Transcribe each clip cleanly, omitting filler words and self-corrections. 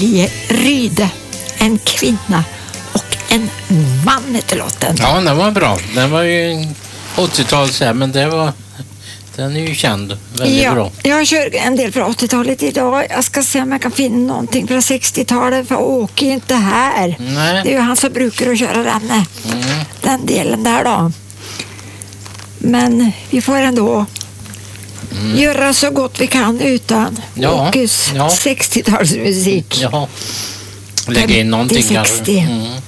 Liljeryd, en kvinna och en man heter låten. Ja, den var bra. Den var ju 80-tals här, men den är ju känd väldigt bra. Jag kör en del från 80-talet idag. Jag ska se om jag kan finna någonting från 60-talet, för Åke är inte här. Nej. Det är ju han som brukar att köra den delen där då. Men vi får ändå göra så gott vi kan utan Åkes 60-talsmusik. Ja, lägga in någonting 60.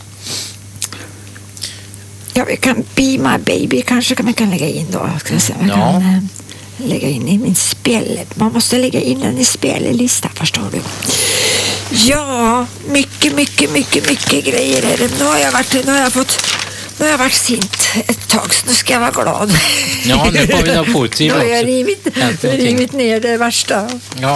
Ja, vi kan Be My Baby kanske vi kan lägga in då. Ska se om jag kan lägga in i min spel. Man måste lägga in den i spellista, förstår du. Ja, mycket grejer är det. Nu har jag varit sint ett tag, så nu ska jag vara glad. Ja, nu får vi något positivt också. Nu har jag rivit ner det värsta.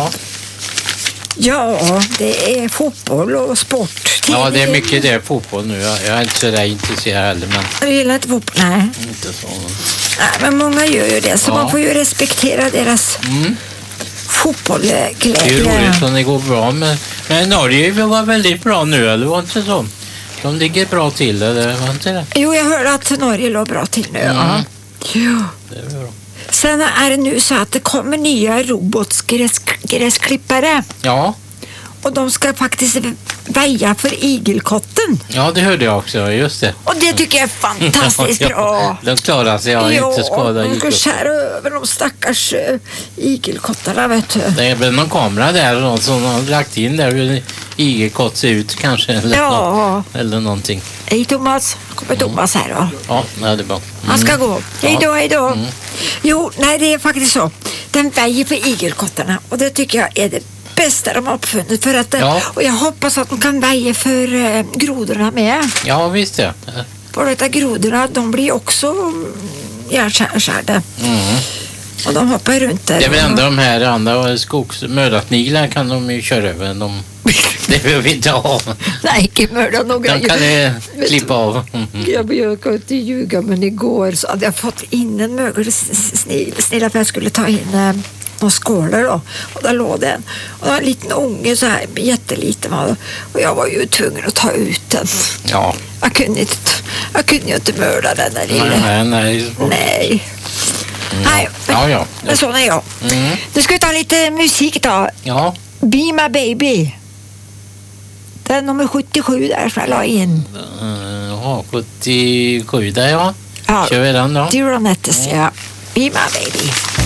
Ja, det är fotboll och sport. Ja, det är mycket det, fotboll nu. Jag är inte så där intresserad heller. Men... Du gillar inte fotboll? Nej. Inte så. Nej, men många gör ju det, så man får ju respektera deras fotbollsglädje. Det är ju roligt om det går bra, men Norge var väldigt bra nu, eller var inte så? De ligger bra till, eller var inte det? Jo, jag hörde att Norge låg bra till nu. Ja. Det är bra. Sen är det nu så att det kommer nya robotgräsklippare. Ja. Och de ska faktiskt väja för igelkotten. Ja, det hörde jag också, just det. Och det tycker jag är fantastiskt bra. De klarar sig, inte skada de ska skära över de stackars igelkottarna, vet du. Det är väl någon kamera där som de har lagt in där hur en igelkott ser ut kanske. Eller någonting. Hej Thomas, kommer Thomas här då? Ja, det är bra. Han ska gå. Hej då. Jo, nej, det är faktiskt så. Den väjer för igelkottarna, och det tycker jag är det bästa de har uppfunnit, för att, och jag hoppas att de kan väja för grodorna med. Ja, visst ja. För detta grodorna, de blir också hjärnskärda. Och de hoppar runt där. Det är väl ändå de här andra mördarsniglar kan de ju köra över. Det behöver vi inte ha. Nej, inte mörda några. De kan klippa av. Jag brukar inte ljuga, men igår så hade jag fått in en mögelsnigla för jag skulle ta in några skålar då. Och där låg den. Och det var en liten unge så här, jätteliten. Och jag var ju tvungen att ta ut den. Ja. Jag kunde ju inte mörda den där lilla. Nej. Nej. Men sån är jag. Nu ska vi ta lite musik då. Ja. Be My Baby. Den nummer 77 där som jag la in. 77 där, ja. Kör vi den då? Duronettes, ja. Be My Baby.